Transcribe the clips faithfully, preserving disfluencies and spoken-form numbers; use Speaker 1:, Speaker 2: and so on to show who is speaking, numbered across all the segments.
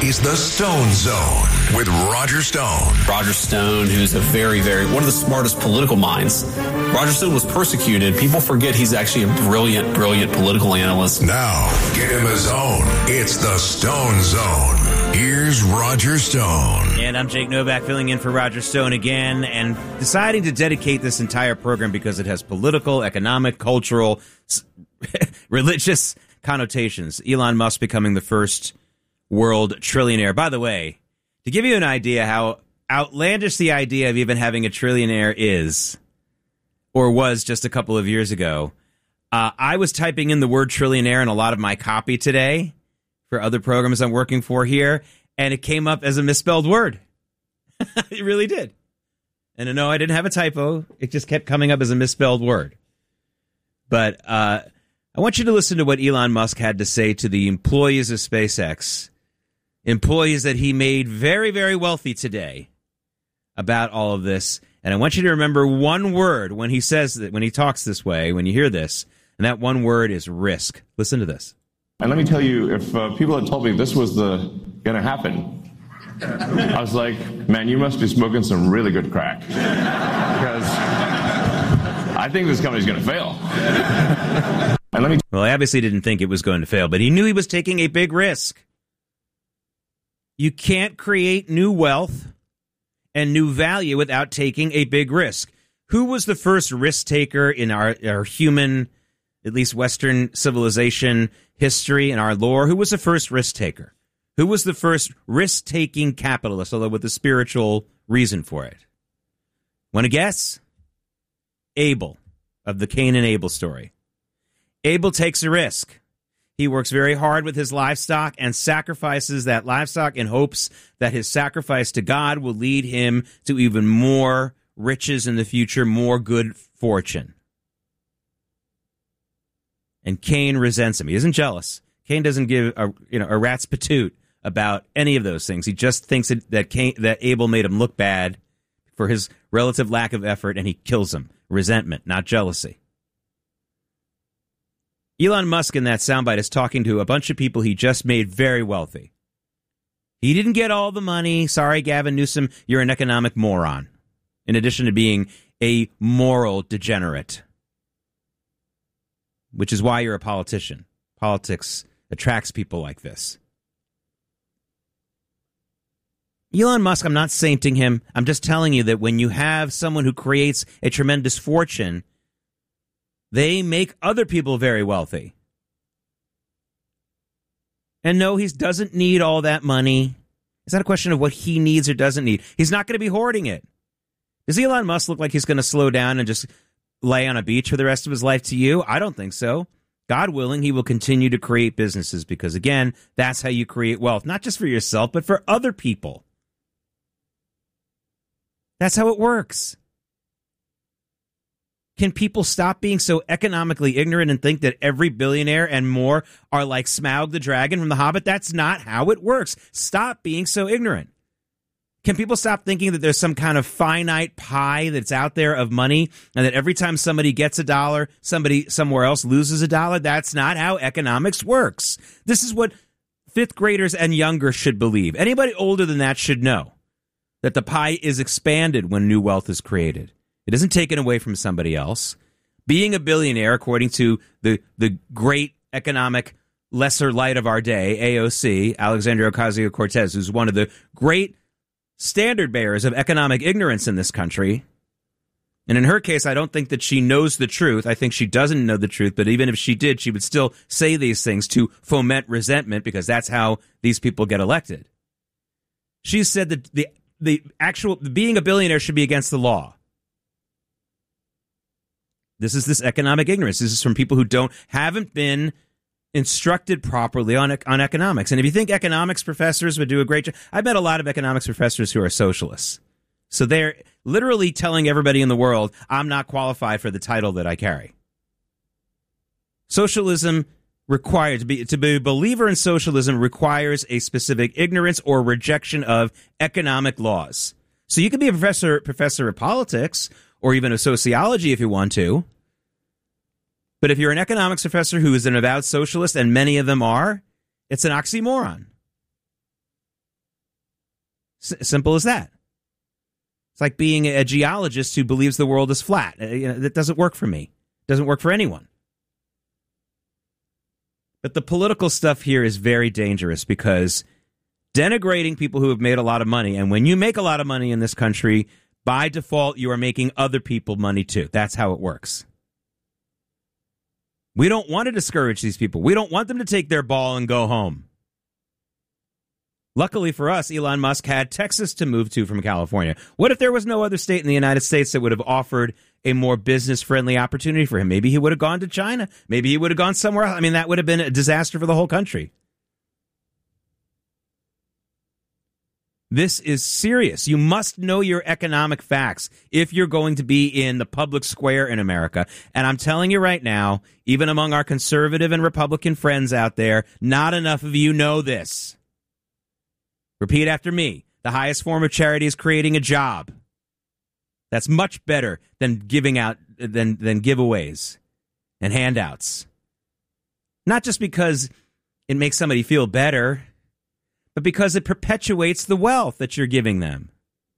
Speaker 1: is the Stone Zone with Roger Stone.
Speaker 2: Roger Stone, who's a very, very, one of the smartest political minds. Roger Stone was persecuted. People forget he's actually a brilliant, brilliant political analyst.
Speaker 1: Now, get in the zone. It's the Stone Zone. Here's Roger Stone.
Speaker 3: And I'm Jake Novak, filling in for Roger Stone again, and deciding to dedicate this entire program because it has political, economic, cultural, religious connotations. Elon Musk becoming the first world trillionaire. By the way, to give you an idea how outlandish the idea of even having a trillionaire is, or was just a couple of years ago, uh, I was typing in the word trillionaire in a lot of my copy today for other programs I'm working for here, and it came up as a misspelled word. It really did. And no, I didn't have a typo. It just kept coming up as a misspelled word. But uh, I want you to listen to what Elon Musk had to say to the employees of SpaceX, employees that he made very, very wealthy today, about all of this. And I want you to remember one word when he says that, when he talks this way, when you hear this, and that one word is risk. Listen to this.
Speaker 4: And let me tell you, if uh, people had told me this was the going to happen, I was like, man, you must be smoking some really good crack. Because I think this company's going to fail. And let me.
Speaker 3: Well, I obviously didn't think it was going to fail, but he knew he was taking a big risk. You can't create new wealth and new value without taking a big risk. Who was the first risk taker in our, our human, at least Western civilization history and our lore? Who was the first risk taker? Who was the first risk-taking capitalist, although with a spiritual reason for it? Want to guess? Abel, of the Cain and Abel story. Abel takes a risk. He works very hard with his livestock and sacrifices that livestock in hopes that his sacrifice to God will lead him to even more riches in the future, more good fortune. And Cain resents him. He isn't jealous. Cain doesn't give a, you know, a rat's patoot about any of those things. He just thinks that that, Cain, that Abel made him look bad for his relative lack of effort, and he kills him. Resentment, not jealousy. Elon Musk in that soundbite is talking to a bunch of people he just made very wealthy. He didn't get all the money. Sorry, Gavin Newsom, you're an economic moron, in addition to being a moral degenerate, which is why you're a politician. Politics attracts people like this. Elon Musk, I'm not sainting him. I'm just telling you that when you have someone who creates a tremendous fortune, they make other people very wealthy. And no, he doesn't need all that money. It's not a question of what he needs or doesn't need. He's not going to be hoarding it. Does Elon Musk look like he's going to slow down and just lay on a beach for the rest of his life to you? I don't think so. God willing, he will continue to create businesses because, again, that's how you create wealth, not just for yourself, but for other people. That's how it works. Can people stop being so economically ignorant and think that every billionaire and more are like Smaug the dragon from The Hobbit? That's not how it works. Stop being so ignorant. Can people stop thinking that there's some kind of finite pie that's out there of money and that every time somebody gets a dollar, somebody somewhere else loses a dollar? That's not how economics works. This is what fifth graders and younger should believe. Anybody older than that should know that the pie is expanded when new wealth is created. It isn't taken away from somebody else. Being a billionaire, according to the, the great economic lesser light of our day, A O C, Alexandria Ocasio-Cortez, who's one of the great standard bearers of economic ignorance in this country. And in her case, I don't think that she knows the truth. I think she doesn't know the truth. But even if she did, she would still say these things to foment resentment because that's how these people get elected. She said that the, the actual being a billionaire should be against the law. This is this economic ignorance. This is from people who don't haven't been instructed properly on on economics. And if you think economics professors would do a great job, I've met a lot of economics professors who are socialists. So they're literally telling everybody in the world, I'm not qualified for the title that I carry. Socialism requires, to be, to be a believer in socialism requires a specific ignorance or rejection of economic laws. So you could be a professor professor of politics or even of sociology if you want to. But if you're an economics professor who is an avowed socialist, and many of them are, it's an oxymoron. S- simple as that. It's like being a geologist who believes the world is flat. Uh, you know, that doesn't work for me. Doesn't work for anyone. But the political stuff here is very dangerous because denigrating people who have made a lot of money, and when you make a lot of money in this country, by default, you are making other people money too. That's how it works. We don't want to discourage these people. We don't want them to take their ball and go home. Luckily for us, Elon Musk had Texas to move to from California. What if there was no other state in the United States that would have offered a more business-friendly opportunity for him? Maybe he would have gone to China. Maybe he would have gone somewhere else. I mean, that would have been a disaster for the whole country. This is serious. You must know your economic facts if you're going to be in the public square in America. And I'm telling you right now, even among our conservative and Republican friends out there, not enough of you know this. Repeat after me. The highest form of charity is creating a job. That's much better than giving out than than giveaways and handouts. Not just because it makes somebody feel better, but because it perpetuates the wealth that you're giving them.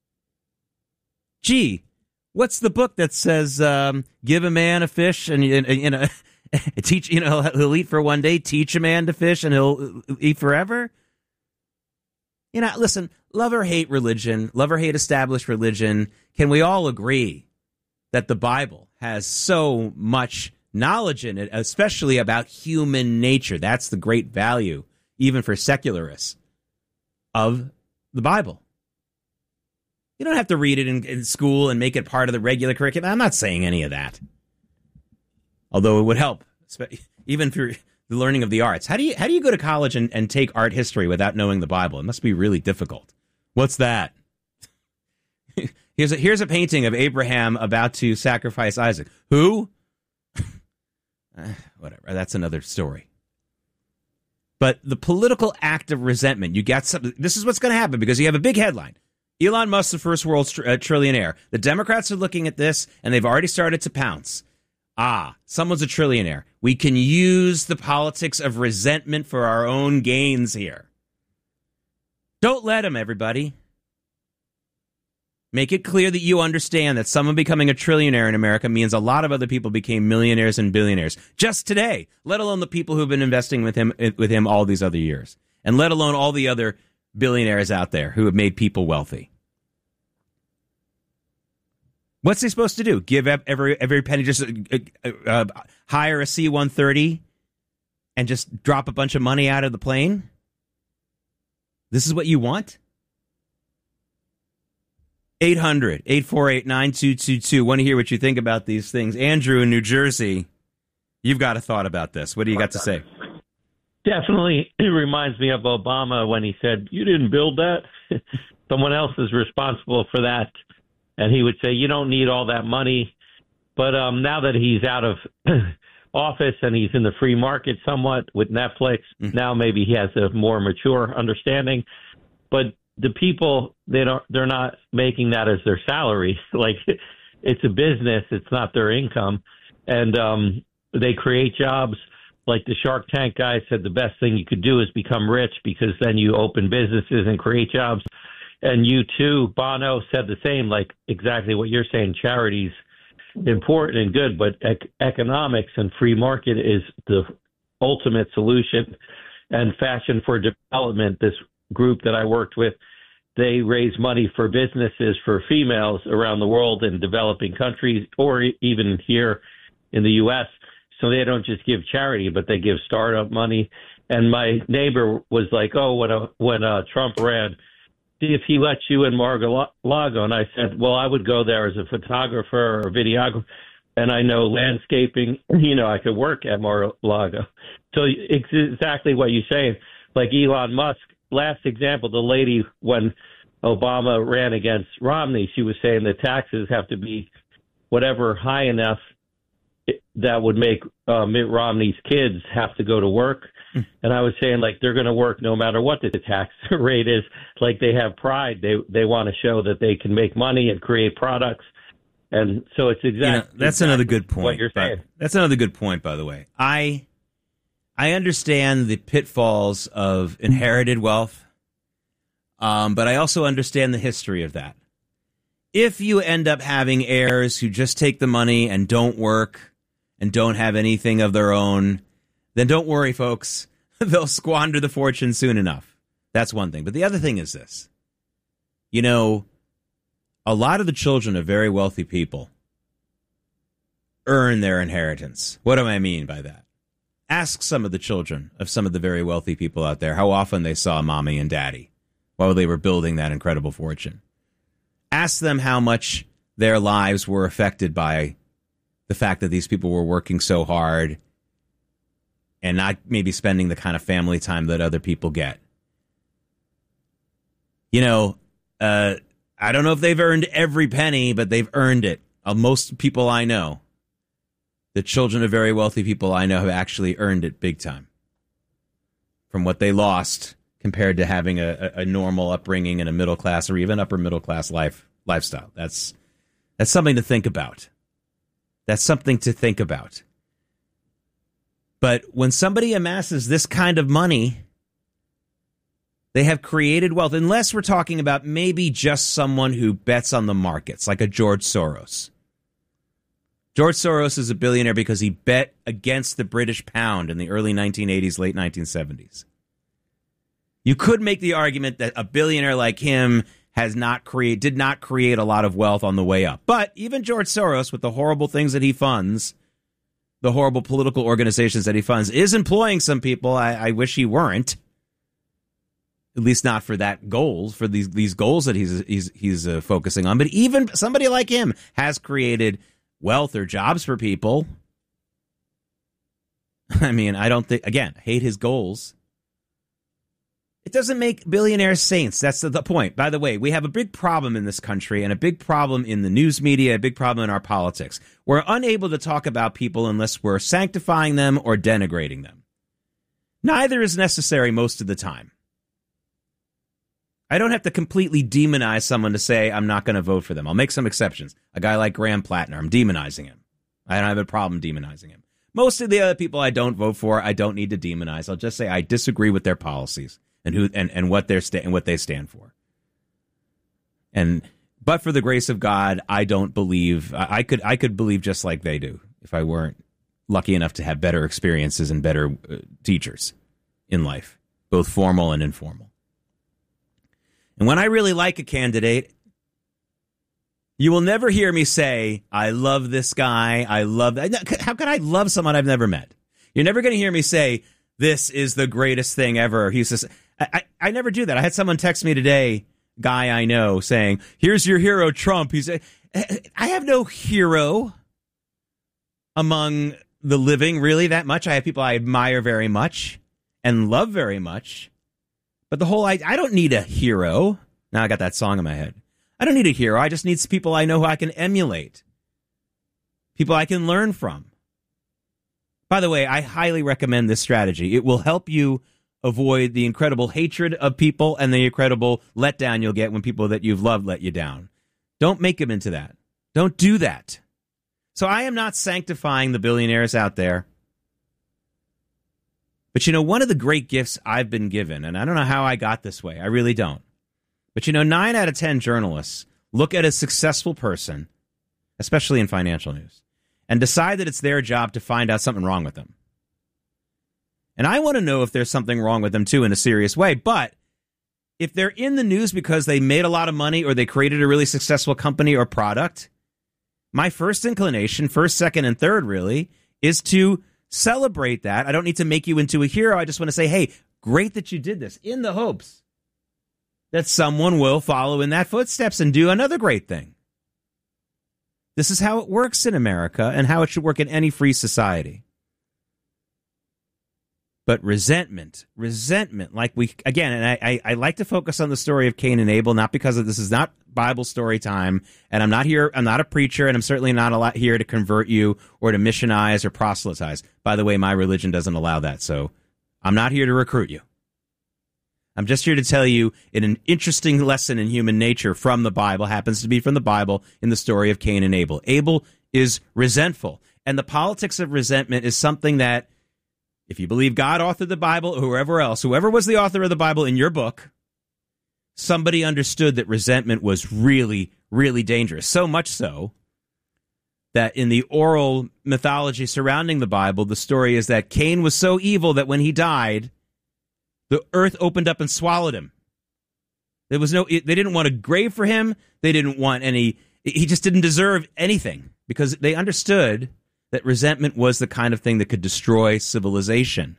Speaker 3: Gee, what's the book that says um, give a man a fish and you know teach you know he'll eat for one day, teach a man to fish and he'll eat forever? You know, listen, love or hate religion, love or hate established religion, can we all agree that the Bible has so much knowledge in it, especially about human nature? That's the great value, even for secularists, of the Bible. You don't have to read it in, in school and make it part of the regular curriculum. I'm not saying any of that. Although it would help, even for the learning of the arts. How do you how do you go to college and, and take art history without knowing the Bible? It must be really difficult. What's that? here's a here's a painting of Abraham about to sacrifice Isaac. Who? uh, whatever. That's another story. But the political act of resentment, you got some. This is what's going to happen because you have a big headline. Elon Musk, the first world tr- uh, trillionaire. The Democrats are looking at this, and they've already started to pounce. Ah, someone's a trillionaire. We can use the politics of resentment for our own gains here. Don't let him, everybody. Make it clear that you understand that someone becoming a trillionaire in America means a lot of other people became millionaires and billionaires just today, let alone the people who've been investing with him with him all these other years, and let alone all the other billionaires out there who have made people wealthy. What's he supposed to do? Give every every penny, just uh, uh, hire a C one thirty and just drop a bunch of money out of the plane? This is what you want? eight hundred, eight four eight, nine two two two. Want to hear what you think about these things. Andrew in New Jersey, you've got a thought about this. What do you got to say?
Speaker 5: Definitely, it reminds me of Obama when he said, you didn't build that. Someone else is responsible for that. And he would say, you don't need all that money. But um, now that he's out of office and he's in the free market somewhat with Netflix, mm-hmm. now maybe he has a more mature understanding. But the people, they don't, they're not making that as their salary. Like, it's a business. It's not their income. And um, they create jobs. Like the Shark Tank guy said, the best thing you could do is become rich because then you open businesses and create jobs. And you too, Bono said the same, like exactly what you're saying. Charity's important and good, but ec- economics and free market is the ultimate solution. And Fashion for Development, this group that I worked with, they raise money for businesses for females around the world in developing countries or even here in the U S. So they don't just give charity, but they give startup money. And my neighbor was like, oh, when, uh, when uh, Trump ran, if he lets you in Mar-a-Lago. And I said, well, I would go there as a photographer or a videographer, and I know landscaping, you know, I could work at Mar-a-Lago. So it's exactly what you're saying. Like Elon Musk, last example, the lady, when Obama ran against Romney, she was saying the taxes have to be whatever high enough that would make uh, Mitt Romney's kids have to go to work. And I was saying, like, they're going to work no matter what the tax rate is. Like, they have pride. They they want to show that they can make money and create products. And so it's exactly, you know,
Speaker 3: that's
Speaker 5: exactly
Speaker 3: another good point.
Speaker 5: What you're saying.
Speaker 3: That's another good point, by the way. I I understand the pitfalls of inherited wealth. Um, but I also understand the history of that. If you end up having heirs who just take the money and don't work and don't have anything of their own, then don't worry, folks. They'll squander the fortune soon enough. That's one thing. But the other thing is this. You know, a lot of the children of very wealthy people earn their inheritance. What do I mean by that? Ask some of the children of some of the very wealthy people out there how often they saw mommy and daddy while they were building that incredible fortune. Ask them how much their lives were affected by the fact that these people were working so hard and not maybe spending the kind of family time that other people get. You know, uh, I don't know if they've earned every penny, but they've earned it. Uh, most people I know, the children of very wealthy people I know, have actually earned it big time from what they lost compared to having a, a normal upbringing and a middle class or even upper middle class life lifestyle. That's that's something to think about. That's something to think about. But when somebody amasses this kind of money, they have created wealth, unless we're talking about maybe just someone who bets on the markets, like a George Soros. George Soros is a billionaire because he bet against the British pound in the early nineteen eighties, late nineteen seventies. You could make the argument that a billionaire like him has not create, did not create a lot of wealth on the way up. But even George Soros, with the horrible things that he funds, the horrible political organizations that he funds, is employing some people. I, I wish he weren't. At least not for that goal, for these these goals that he's he's he's uh, focusing on. But even somebody like him has created wealth or jobs for people. I mean, I don't think, again, hate his goals. It doesn't make billionaires saints. That's the, the point. By the way, we have a big problem in this country and a big problem in the news media, a big problem in our politics. We're unable to talk about people unless we're sanctifying them or denigrating them. Neither is necessary most of the time. I don't have to completely demonize someone to say I'm not going to vote for them. I'll make some exceptions. A guy like Graham Plattner, I'm demonizing him. I don't have a problem demonizing him. Most of the other people I don't vote for, I don't need to demonize. I'll just say I disagree with their policies and who and, and what they're sta- and what they stand for. And but for the grace of God, I don't believe I, I could I could believe just like they do if I weren't lucky enough to have better experiences and better uh, teachers in life, both formal and informal. And when I really like a candidate, you will never hear me say, I love this guy. I love that. How can I love someone I've never met? You're never going to hear me say, this is the greatest thing ever. He says, I, I, I never do that. I had someone text me today, guy I know, saying, here's your hero, Trump. He's a, I have no hero among the living, really, that much. I have people I admire very much and love very much. But the whole, I, I don't need a hero. Now I got that song in my head. I don't need a hero. I just need people I know who I can emulate. People I can learn from. By the way, I highly recommend this strategy. It will help you avoid the incredible hatred of people and the incredible letdown you'll get when people that you've loved let you down. Don't make them into that. Don't do that. So I am not sanctifying the billionaires out there. But, you know, one of the great gifts I've been given, and I don't know how I got this way, I really don't. But, you know, nine out of ten journalists look at a successful person, especially in financial news, and decide that it's their job to find out something wrong with them. And I want to know if there's something wrong with them, too, in a serious way. But if they're in the news because they made a lot of money or they created a really successful company or product, my first inclination, first, second, and third, really, is to celebrate that. I don't need to make you into a hero. I just want to say, hey, great that you did this, in the hopes that someone will follow in that footsteps and do another great thing. This is how it works in America and how it should work in any free society. But resentment, resentment, like we, again, and I, I, I like to focus on the story of Cain and Abel, not because of, this is not Bible story time, and I'm not here, I'm not a preacher, and I'm certainly not a lot here to convert you or to missionize or proselytize. By the way, my religion doesn't allow that, so I'm not here to recruit you. I'm just here to tell you in an interesting lesson in human nature from the Bible, happens to be from the Bible, in the story of Cain and Abel. Abel is resentful, and the politics of resentment is something that, if you believe God authored the Bible or whoever else, whoever was the author of the Bible in your book, somebody understood that resentment was really, really dangerous. So much so that in the oral mythology surrounding the Bible, the story is that Cain was so evil that when he died, the earth opened up and swallowed him. There was no, they didn't want a grave for him. They didn't want any, he just didn't deserve anything because they understood that resentment was the kind of thing that could destroy civilization.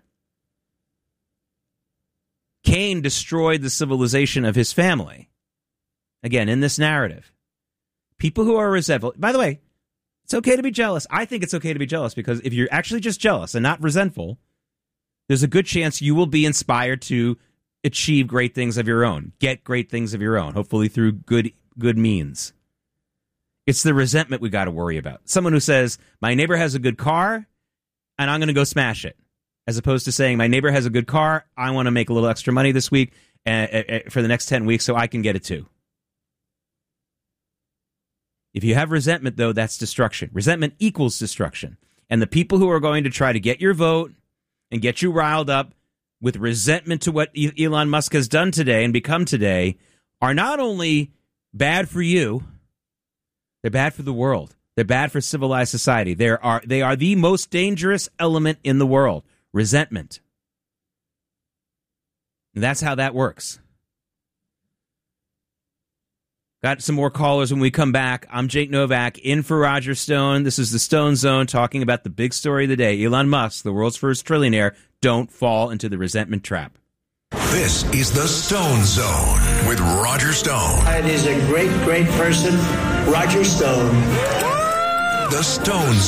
Speaker 3: Cain destroyed the civilization of his family. Again, in this narrative. People who are resentful, by the way, it's okay to be jealous. I think it's okay to be jealous because if you're actually just jealous and not resentful, there's a good chance you will be inspired to achieve great things of your own, get great things of your own, hopefully through good good means. It's the resentment we got to worry about. Someone who says, my neighbor has a good car, and I'm going to go smash it, as opposed to saying, my neighbor has a good car, I want to make a little extra money this week uh, uh, for the next ten weeks so I can get it too. If you have resentment, though, that's destruction. Resentment equals destruction. And the people who are going to try to get your vote and get you riled up with resentment to what Elon Musk has done today and become today are not only bad for you, they're bad for the world. They're bad for civilized society. They are, they are the most dangerous element in the world, resentment. And that's how that works. Got some more callers when we come back. I'm Jake Novak, in for Roger Stone. This is the Stone Zone, talking about the big story of the day. Elon Musk, the world's first trillionaire, don't fall into the resentment trap.
Speaker 1: This is the Stone Zone with Roger Stone.
Speaker 6: It is a great, great person, Roger Stone.
Speaker 1: The Stone Zone.